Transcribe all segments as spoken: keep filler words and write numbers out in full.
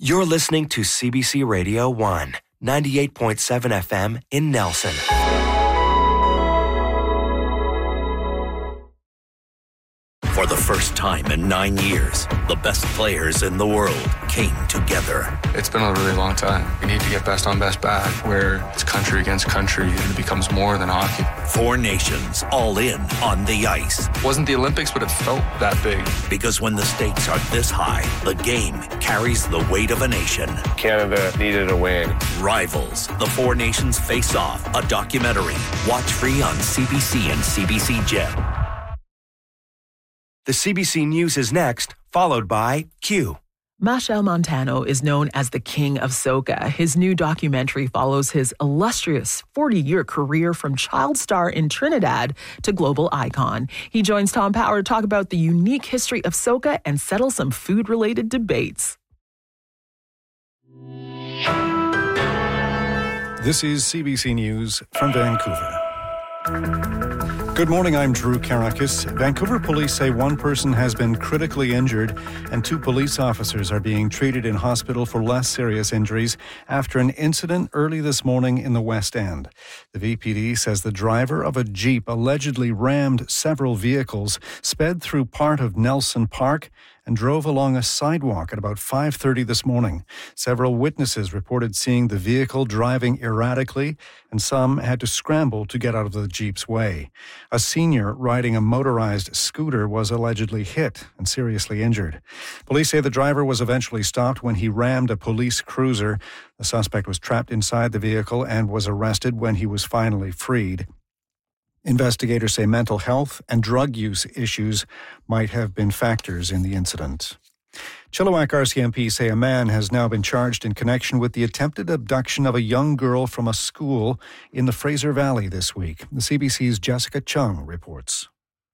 You're listening to C B C Radio one, ninety-eight point seven F M in Nelson. For the first time in nine years, the best players in the world came together. It's been a really long time. We need to get best on best back, where it's country against country and it becomes more than hockey. Four nations all in on the ice. It wasn't the Olympics, but it felt that big. Because when the stakes are this high, the game carries the weight of a nation. Canada needed a win. Rivals, the Four Nations Face Off, a documentary. Watch free on C B C and C B C Gem. The C B C News is next, followed by Q. Machel Montano is known as the King of Soca. His new documentary follows his illustrious forty-year career from child star in Trinidad to global icon. He joins Tom Power to talk about the unique history of soca and settle some food-related debates. This is C B C News from Vancouver. Good morning, I'm Drew Karakis. Vancouver police say one person has been critically injured and two police officers are being treated in hospital for less serious injuries after an incident early this morning in the West End. The V P D says the driver of a Jeep allegedly rammed several vehicles, sped through part of Nelson Park, and drove along a sidewalk at about five thirty this morning. Several witnesses reported seeing the vehicle driving erratically, and some had to scramble to get out of the Jeep's way. A senior riding a motorized scooter was allegedly hit and seriously injured. Police say the driver was eventually stopped when he rammed a police cruiser. The suspect was trapped inside the vehicle and was arrested when he was finally freed. Investigators say mental health and drug use issues might have been factors in the incident. Chilliwack R C M P say a man has now been charged in connection with the attempted abduction of a young girl from a school in the Fraser Valley this week. The C B C's Jessica Chung reports.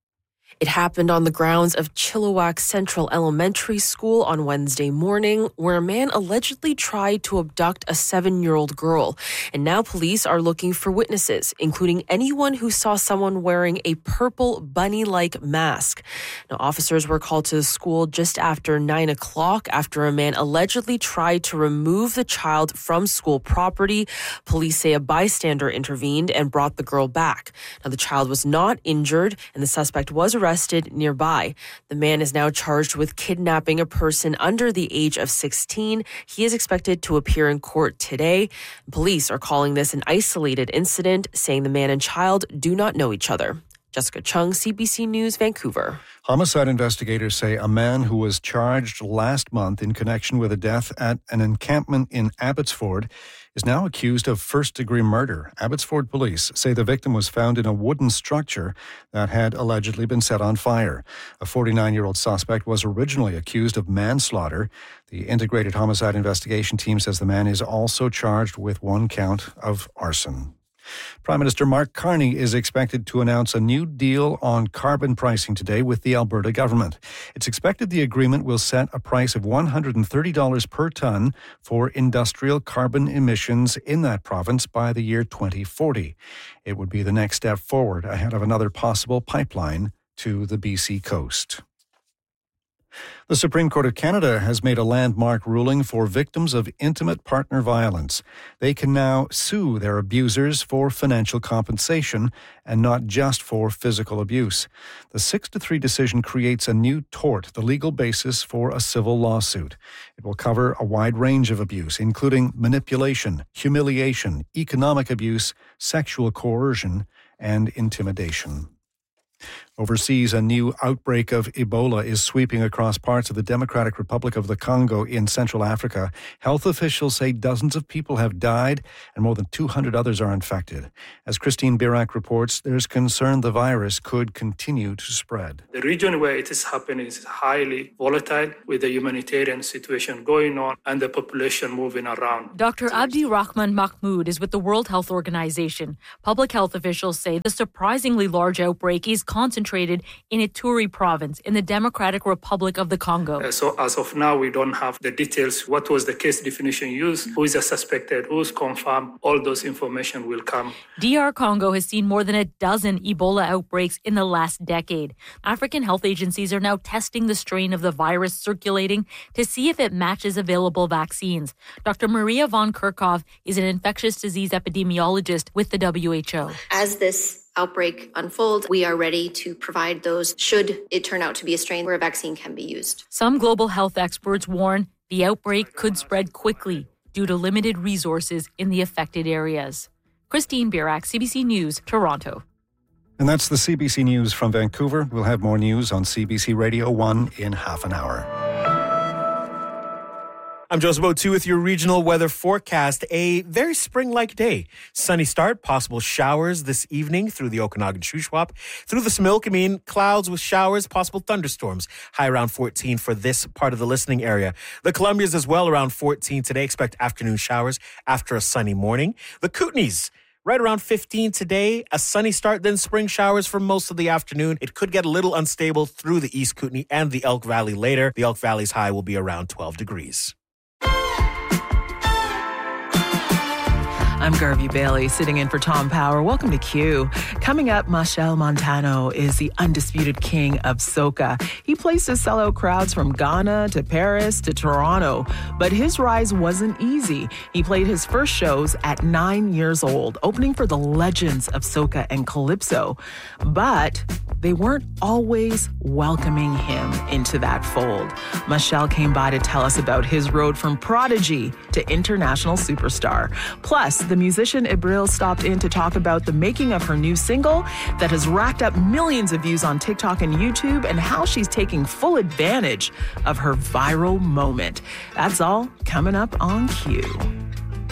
It happened on the grounds of Chilliwack Central Elementary School on Wednesday morning, where a man allegedly tried to abduct a seven-year-old girl. And now police are looking for witnesses, including anyone who saw someone wearing a purple bunny-like mask. Now, officers were called to the school just after nine o'clock after a man allegedly tried to remove the child from school property. Police say a bystander intervened and brought the girl back. Now, the child was not injured, and the suspect was arrested. arrested nearby. The man is now charged with kidnapping a person under the age of sixteen. He is expected to appear in court today. Police are calling this an isolated incident, saying the man and child do not know each other. Jessica Chung, C B C News, Vancouver. Homicide investigators say a man who was charged last month in connection with a death at an encampment in Abbotsford is now accused of first-degree murder. Abbotsford police say the victim was found in a wooden structure that had allegedly been set on fire. A forty-nine-year-old suspect was originally accused of manslaughter. The Integrated Homicide Investigation Team says the man is also charged with one count of arson. Prime Minister Mark Carney is expected to announce a new deal on carbon pricing today with the Alberta government. It's expected the agreement will set a price of one hundred thirty dollars per tonne for industrial carbon emissions in that province by the year twenty forty. It would be the next step forward ahead of another possible pipeline to the B C coast. The Supreme Court of Canada has made a landmark ruling for victims of intimate partner violence. They can now sue their abusers for financial compensation and not just for physical abuse. The six to three decision creates a new tort, the legal basis for a civil lawsuit. It will cover a wide range of abuse, including manipulation, humiliation, economic abuse, sexual coercion, and intimidation. Overseas, a new outbreak of Ebola is sweeping across parts of the Democratic Republic of the Congo in Central Africa. Health officials say dozens of people have died and more than two hundred others are infected. As Christine Birac reports, there's concern the virus could continue to spread. The region where it is happening is highly volatile, with the humanitarian situation going on and the population moving around. Doctor Abdi Rahman Mahmoud is with the World Health Organization. Public health officials say the surprisingly large outbreak is concentrated concentrated in Ituri province in the Democratic Republic of the Congo. Uh, so as of now, we don't have the details. What was the case definition used? Who is a suspected? Who's confirmed? All those information will come. D R Congo has seen more than a dozen Ebola outbreaks in the last decade. African health agencies are now testing the strain of the virus circulating to see if it matches available vaccines. Doctor Maria von Kerkhove is an infectious disease epidemiologist with the W H O. As this outbreak unfolds, we are ready to provide those should it turn out to be a strain where a vaccine can be used. Some global health experts warn the outbreak could spread quickly due to limited resources in the affected areas. Christine Birak, C B C News, Toronto. And that's the C B C News from Vancouver. We'll have more news on C B C Radio one in half an hour. I'm Joseph O'Toole with your regional weather forecast. A very spring-like day. Sunny start, possible showers this evening through the Okanagan Shuswap. Through the Similkameen, clouds with showers, possible thunderstorms. High around fourteen for this part of the listening area. The Columbias as well around fourteen today. Expect afternoon showers after a sunny morning. The Kootenays, right around fifteen today. A sunny start, then spring showers for most of the afternoon. It could get a little unstable through the East Kootenay and the Elk Valley later. The Elk Valley's high will be around twelve degrees. I'm Garvey Bailey, sitting in for Tom Power. Welcome to Q. Coming up, Machel Montano is the undisputed king of soca. He placed to sellout crowds from Ghana to Paris to Toronto, but his rise wasn't easy. He played his first shows at nine years old, opening for the legends of soca and calypso. But they weren't always welcoming him into that fold. Machel came by to tell us about his road from prodigy to international superstar. Plus, the musician Ibril stopped in to talk about the making of her new single that has racked up millions of views on TikTok and YouTube and how she's taking full advantage of her viral moment. That's all coming up on Q.